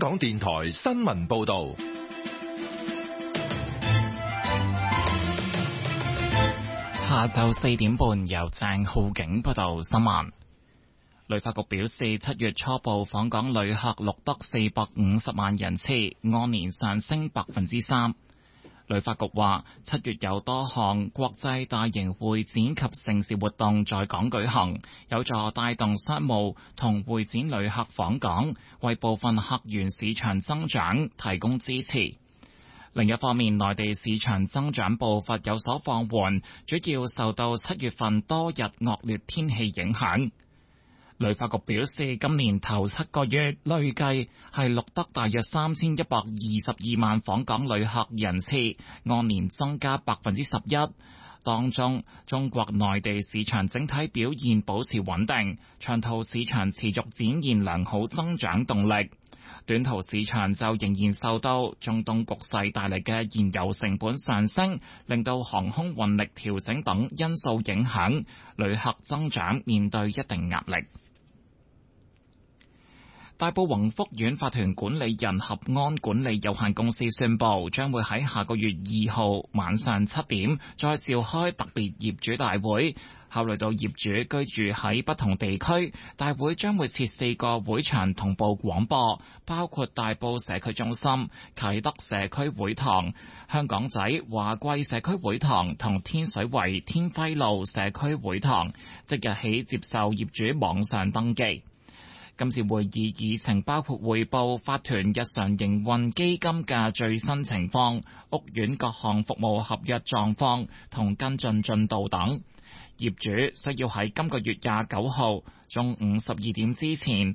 港電台新聞報道。 下晝4點半，由鄭浩景報道新聞。旅發局表示，7月初步訪港旅客錄得450萬人次，按年上升3%。旅發局話，7月有多項國際大型會展及盛事活動在港舉行，有助帶動商務同會展旅客訪港，為部分客源市場增長提供支持。另一方面，內地市場增長步伐有所放緩，主要受到7月份多日惡劣天氣影響。旅發局表示，今年頭7個月累計係錄得大約3122萬訪港旅客人次，按年增加11%。當中，中國內地市場整體表現保持穩定，長途市場持續展現良好增長動力。短途市場就仍然受到中東局勢帶嚟嘅燃油成本上升，令到航空運力調整等因素影響，旅客增長面對一定壓力。大埔宏福苑法團管理人合安管理有限公司宣布，將會喺下個月2號晚上7點再召開特別業主大會。考慮到業主居住喺不同地區，大會將會設4個會場同步廣播，包括大埔社區中心、啟德社區會堂、香港仔華貴社區會堂同天水圍天輝路社區會堂，即日起接受業主網上登記。今次會議議程包括匯報法團日常營運基金嘅最新情況、屋苑各項服務合約狀況同跟進進度等。業主需要喺今個月29號中午12點之前